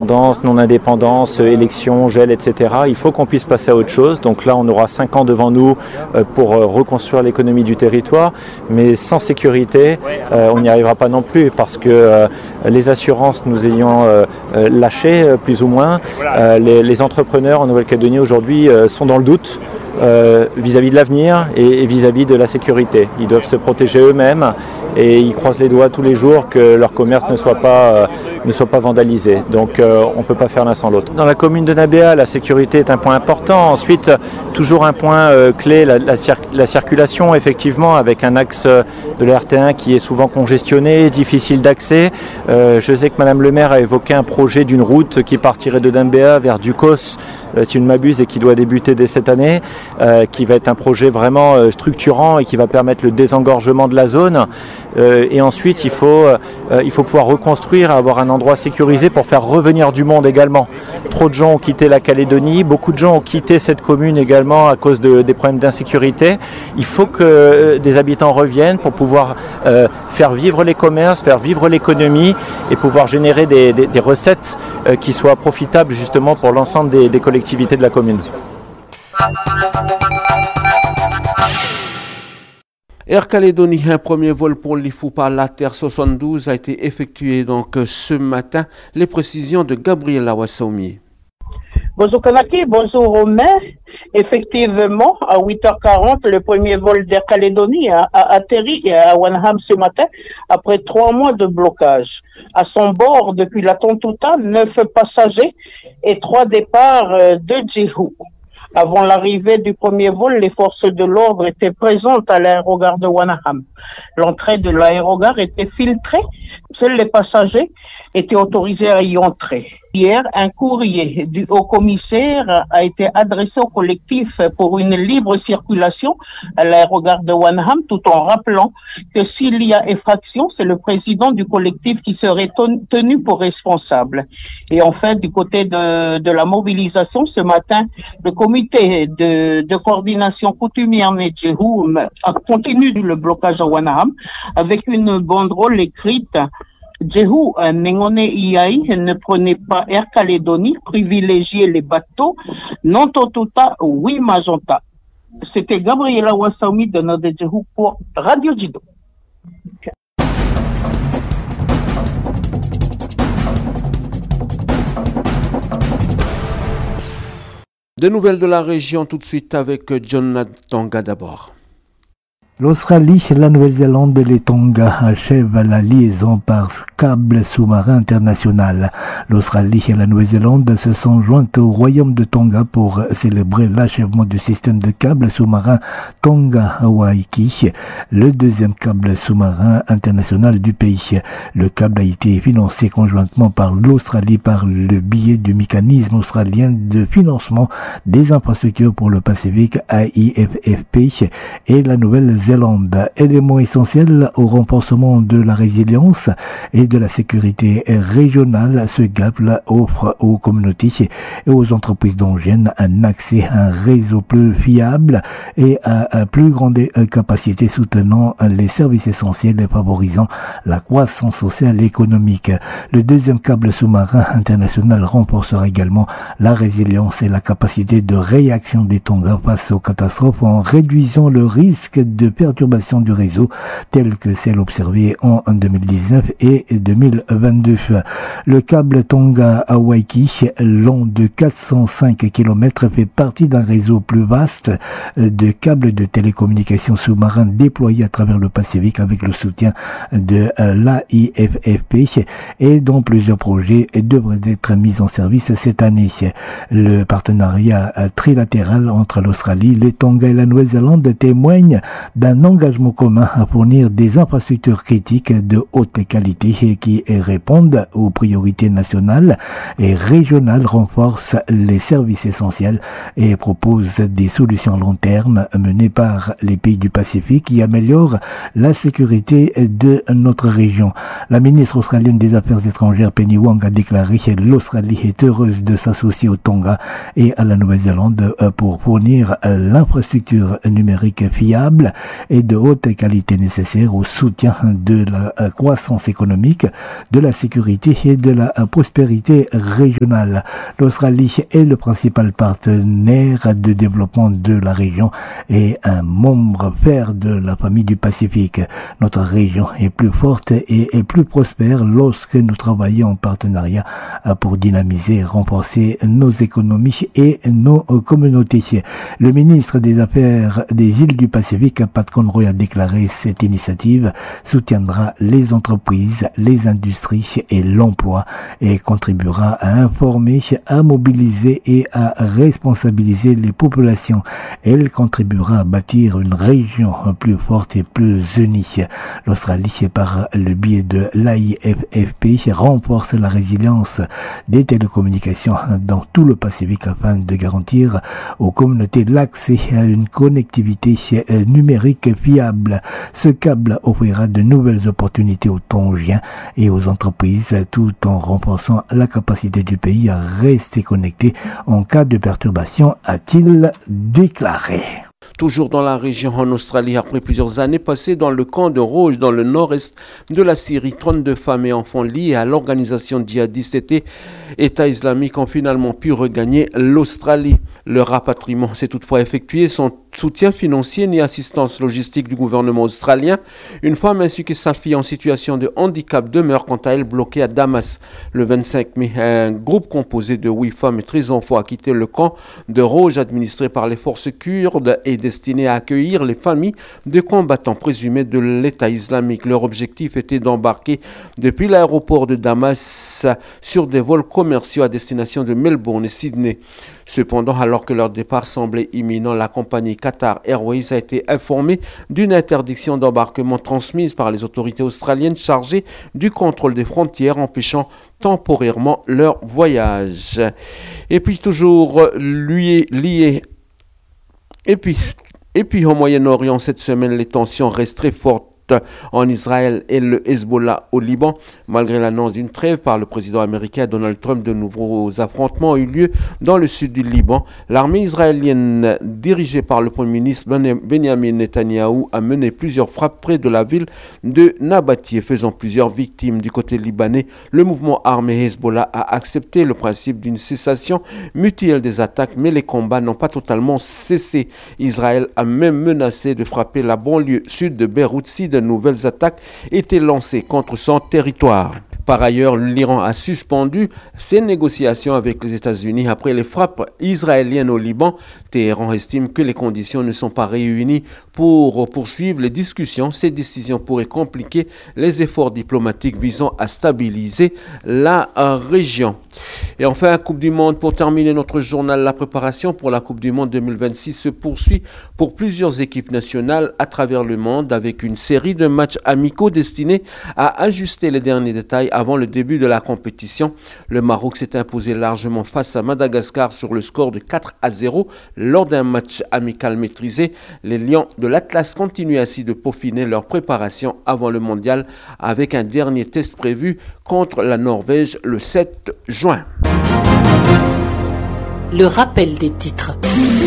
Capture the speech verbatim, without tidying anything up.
indépendance, non-indépendance, élections, gel, et cetera. Il faut qu'on puisse passer à autre chose. Donc là, on aura cinq ans devant nous pour reconstruire l'économie du territoire. Mais sans sécurité, on n'y arrivera pas non plus parce que les assurances nous ayant lâchés, plus ou moins, les, les entrepreneurs en Nouvelle-Calédonie aujourd'hui sont dans le doute. Euh, vis-à-vis de l'avenir et, et vis-à-vis de la sécurité. Ils doivent se protéger eux-mêmes et ils croisent les doigts tous les jours que leur commerce ne soit pas, euh, ne soit pas vandalisé. Donc euh, on ne peut pas faire l'un sans l'autre. Dans la commune de Nabéa, la sécurité est un point important. Ensuite, toujours un point euh, clé, la, la, cir- la circulation, effectivement, avec un axe de la R T un qui est souvent congestionné, difficile d'accès. Euh, je sais que Madame le maire a évoqué un projet d'une route qui partirait de Nabéa vers Ducos, euh, si je ne m'abuse, et qui doit débuter dès cette année. Euh, qui va être un projet vraiment euh, structurant et qui va permettre le désengorgement de la zone. Euh, et ensuite, il faut, euh, il faut pouvoir reconstruire, avoir un endroit sécurisé pour faire revenir du monde également. Trop de gens ont quitté la Calédonie, beaucoup de gens ont quitté cette commune également à cause de, des problèmes d'insécurité. Il faut que euh, des habitants reviennent pour pouvoir euh, faire vivre les commerces, faire vivre l'économie et pouvoir générer des, des, des recettes euh, qui soient profitables justement pour l'ensemble des, des collectivités de la commune. Air Calédonie, un premier vol pour l'Ifoupa Later soixante-douze a été effectué donc ce matin. Les précisions de Gabriela Wassoumi. Bonjour Kanaki, bonjour Romain. Effectivement, à huit heures quarante, le premier vol d'Air Calédonie a, a atterri à Wanham ce matin après trois mois de blocage. À son bord, depuis la Tontouta, neuf passagers et trois départs de Djihou. Avant l'arrivée du premier vol, les forces de l'ordre étaient présentes à l'aérogare de Wanaham. L'entrée de l'aérogare était filtrée. Seuls les passagers étaient autorisés à y entrer. Hier, un courrier du haut-commissaire a été adressé au collectif pour une libre circulation à l'aérogare de Wanham, tout en rappelant que s'il y a effraction, c'est le président du collectif qui serait tenu pour responsable. Et enfin, du côté de, de la mobilisation, ce matin, le comité de, de coordination coutumière Nedjehou a continué le blocage à Wanham avec une banderole écrite Djehou, Nengone Iai, ne prenez pas Air Calédonie, privilégiez les bateaux, non Totuta, oui Magenta. C'était Gabriela Wassoumi de Nord Djehou pour Radio Jido. De nouvelles de la région tout de suite avec Jonathan d'abord. L'Australie, la Nouvelle-Zélande et les Tonga achèvent la liaison par câble sous-marin international. L'Australie et la Nouvelle-Zélande se sont jointes au royaume de Tonga pour célébrer l'achèvement du système de câble sous-marin Tonga-Waiki, le deuxième câble sous-marin international du pays. Le câble a été financé conjointement par l'Australie par le biais du mécanisme australien de financement des infrastructures pour le Pacifique A I F F P et la Nouvelle-Zélande. Élément essentiel au renforcement de la résilience et de la sécurité régionale, ce câble offre aux communautés et aux entreprises tongiennes un accès à un réseau plus fiable et à, à plus grande capacité soutenant les services essentiels et favorisant la croissance sociale et économique. Le deuxième câble sous-marin international renforcera également la résilience et la capacité de réaction des Tonga face aux catastrophes en réduisant le risque de perturbation du réseau telle que celle observée en deux mille dix-neuf et deux mille vingt-deux. Le câble Tonga-Waiki, long de quatre cent cinq kilomètres, fait partie d'un réseau plus vaste de câbles de télécommunications sous-marins déployés à travers le Pacifique avec le soutien de l'A I F F P et dont plusieurs projets devraient être mis en service cette année. Le partenariat trilatéral entre l'Australie, les Tonga et la Nouvelle-Zélande témoigne d'un un engagement commun à fournir des infrastructures critiques de haute qualité qui répondent aux priorités nationales et régionales, renforcent les services essentiels et proposent des solutions à long terme menées par les pays du Pacifique qui améliorent la sécurité de notre région. La ministre australienne des Affaires étrangères Penny Wong a déclaré que l'Australie est heureuse de s'associer au Tonga et à la Nouvelle-Zélande pour fournir l'infrastructure numérique fiable et de haute qualité nécessaires au soutien de la croissance économique, de la sécurité et de la prospérité régionale. L'Australie est le principal partenaire de développement de la région et un membre fer de la famille du Pacifique. Notre région est plus forte et est plus prospère lorsque nous travaillons en partenariat pour dynamiser et renforcer nos économies et nos communautés. Le ministre des Affaires des îles du Pacifique, Pat Conroy, a déclaré cette initiative soutiendra les entreprises, les industries et l'emploi et contribuera à informer, à mobiliser et à responsabiliser les populations. Elle contribuera à bâtir une région plus forte et plus unie. L'Australie, par le biais de l'A I F F P, renforce la résilience des télécommunications dans tout le Pacifique afin de garantir aux communautés l'accès à une connectivité numérique fiable. Ce câble offrira de nouvelles opportunités aux Tongiens et aux entreprises tout en renforçant la capacité du pays à rester connecté en cas de perturbation, a-t-il déclaré. Toujours dans la région en Australie, après plusieurs années passées dans le camp de Rouge, dans le nord-est de la Syrie, trente-deux femmes et enfants liés à l'organisation djihadiste État islamique ont finalement pu regagner l'Australie. Le rapatriement s'est toutefois effectué sans soutien financier ni assistance logistique du gouvernement australien. Une femme ainsi que sa fille en situation de handicap demeurent quant à elle bloquées à Damas. Le vingt-cinq mai, un groupe composé de huit femmes et treize enfants a quitté le camp de Rouge administré par les forces kurdes et destiné à accueillir les familles de combattants présumés de l'État islamique. Leur objectif était d'embarquer depuis l'aéroport de Damas sur des vols commerciaux à destination de Melbourne et Sydney. Cependant, alors que leur départ semblait imminent, la compagnie Qatar Airways a été informée d'une interdiction d'embarquement transmise par les autorités australiennes chargées du contrôle des frontières, empêchant temporairement leur voyage. Et puis toujours lié, lié et puis, et puis au Moyen-Orient, cette semaine, les tensions restent très fortes en Israël et le Hezbollah au Liban. Malgré l'annonce d'une trêve par le président américain Donald Trump, de nouveaux affrontements ont eu lieu dans le sud du Liban. L'armée israélienne, dirigée par le premier ministre Benjamin Netanyahou, a mené plusieurs frappes près de la ville de Nabatieh, faisant plusieurs victimes. Du côté libanais, le mouvement armé Hezbollah a accepté le principe d'une cessation mutuelle des attaques, mais les combats n'ont pas totalement cessé. Israël a même menacé de frapper la banlieue sud de Beyrouth si de nouvelles attaques étaient lancées contre son territoire. Par ailleurs, l'Iran a suspendu ses négociations avec les États-Unis après les frappes israéliennes au Liban. Téhéran estime que les conditions ne sont pas réunies pour poursuivre les discussions. Ces décisions pourraient compliquer les efforts diplomatiques visant à stabiliser la région. Et enfin, Coupe du Monde, pour terminer notre journal, la préparation pour la Coupe du Monde deux mille vingt-six se poursuit pour plusieurs équipes nationales à travers le monde avec une série de matchs amicaux destinés à ajuster les derniers détails avant le début de la compétition. Le Maroc s'est imposé largement face à Madagascar sur le score de quatre à zéro lors d'un match amical maîtrisé. Les Lions de l'Atlas continuent ainsi de peaufiner leur préparation avant le mondial avec un dernier test prévu contre la Norvège le sept juin. Le rappel des titres.